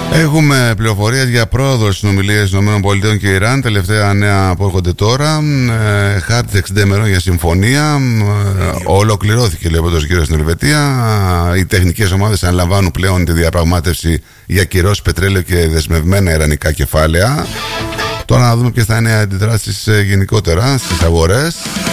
Έχουμε πληροφορίες για πρόοδο συνομιλίες ΗΠΑ και Ιράν. Τελευταία νέα που έρχονται τώρα. Χάρτης 60 ημερών για συμφωνία. Ολοκληρώθηκε, λέει ο πρώτος γύρος στην Ελβετία. Οι τεχνικές ομάδες αναλαμβάνουν πλέον τη διαπραγμάτευση για κυρώσεις, πετρέλαιο και δεσμευμένα ιρανικά κεφάλαια. Τώρα να δούμε ποιες θα είναι οι αντιδράσεις γενικότερα στις αγορές.